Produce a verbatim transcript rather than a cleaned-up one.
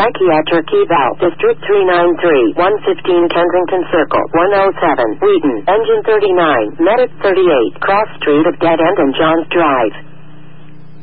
Psychiatric Eval, District three nine three, one fifteen Kensington Circle, one oh seven, Wheaton, Engine thirty-nine, Medic thirty-eight, Cross Street of Dead End and Johns Drive.